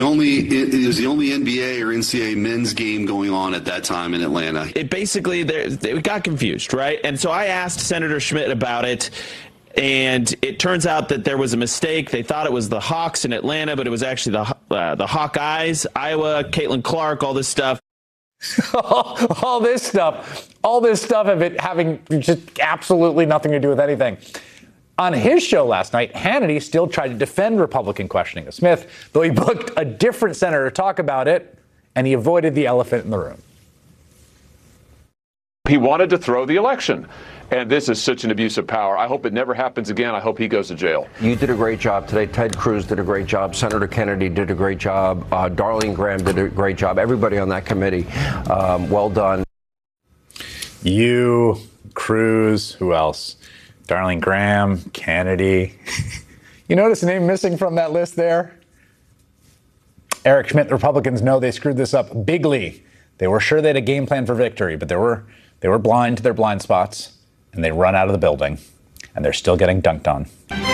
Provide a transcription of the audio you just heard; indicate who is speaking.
Speaker 1: It was the only NBA or NCAA men's game going on at that time in Atlanta.
Speaker 2: It basically, they got confused, right? And so I asked Senator Schmidt about it, and it turns out that there was a mistake. They thought it was the Hawks in Atlanta, but it was actually the Hawkeyes, Iowa, Caitlin Clark, all this stuff.
Speaker 3: all this stuff of it having just absolutely nothing to do with anything. On his show last night, Hannity still tried to defend Republican questioning of Smith, though he booked a different senator to talk about it, and he avoided the elephant in the room.
Speaker 4: He wanted to throw the election. And this is such an abuse of power. I hope it never happens again. I hope he goes to jail.
Speaker 5: You did a great job today. Ted Cruz did a great job. Senator Kennedy did a great job. Darlene Graham did a great job. Everybody on that committee, well done.
Speaker 3: You, Cruz, who else? Darlene Graham, Kennedy. You notice a name missing from that list there? Eric Schmidt, the Republicans know they screwed this up bigly. They were sure they had a game plan for victory, but they were blind to their blind spots, and they run out of the building, and they're still getting dunked on.